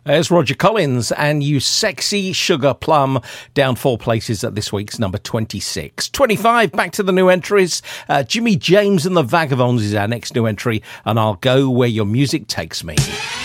There's Roger Collins and You Sexy Sugar Plum, down 4 places at this week's number 26. 25, back to the new entries. Jimmy James and the Vagabonds is our next new entry, and I'll Go Where Your Music Takes Me.